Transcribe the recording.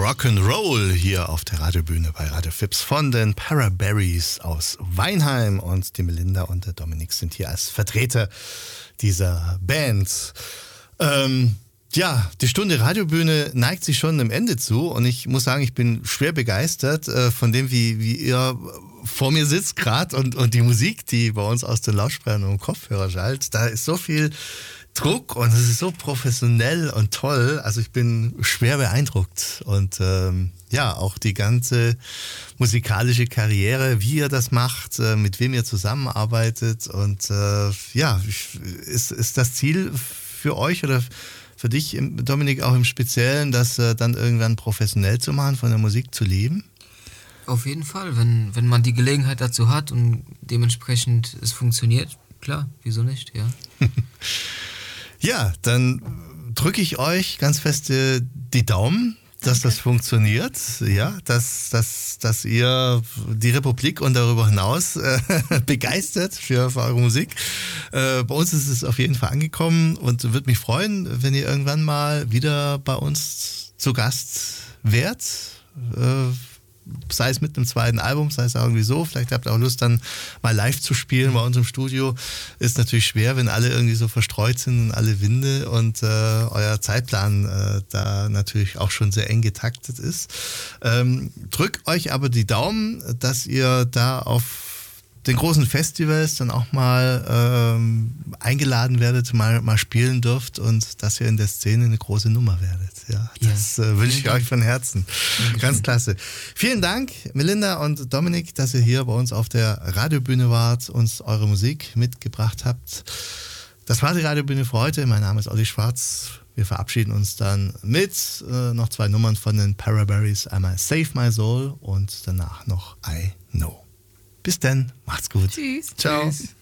Rock'n'Roll hier auf der Radiobühne bei Radio Fips von den Paraberries aus Weinheim, und die Melinda und der Dominik sind hier als Vertreter dieser Band. Ja, die Stunde Radiobühne neigt sich schon dem Ende zu, und ich muss sagen, ich bin schwer begeistert von dem, wie ihr vor mir sitzt gerade, und die Musik, die bei uns aus den Lautsprechern und Kopfhörer schallt. Da ist so viel Druck und es ist so professionell und toll. Also ich bin schwer beeindruckt, und ja, auch die ganze musikalische Karriere, wie ihr das macht, mit wem ihr zusammenarbeitet, und ja, ist das Ziel für euch oder für dich, Dominik, auch im Speziellen, das dann irgendwann professionell zu machen, von der Musik zu leben? Auf jeden Fall, wenn man die Gelegenheit dazu hat und dementsprechend es funktioniert, klar, wieso nicht, ja. Ja, dann drücke ich euch ganz fest die Daumen, dass das funktioniert, ja, dass ihr die Republik und darüber hinaus begeistert für eure Musik. Bei uns ist es auf jeden Fall angekommen, und würde mich freuen, wenn ihr irgendwann mal wieder bei uns zu Gast wärt. Sei es mit einem zweiten Album, sei es auch irgendwie so. Vielleicht habt ihr auch Lust, dann mal live zu spielen bei uns im Studio. Ist natürlich schwer, wenn alle irgendwie so verstreut sind und alle Winde, und euer Zeitplan da natürlich auch schon sehr eng getaktet ist. Drückt euch aber die Daumen, dass ihr da auf den großen Festivals dann auch mal eingeladen werdet, mal spielen dürft, und dass ihr in der Szene eine große Nummer werdet. Ja, das wünsche ich euch von Herzen. Ganz klasse. Vielen Dank, Melinda und Dominik, dass ihr hier bei uns auf der Radiobühne wart, uns eure Musik mitgebracht habt. Das war die Radiobühne für heute. Mein Name ist Olli Schwarz. Wir verabschieden uns dann mit noch 2 Nummern von den Paraberries. Einmal Save My Soul und danach noch I Know. Bis dann, macht's gut. Tschüss. Ciao. Tschüss.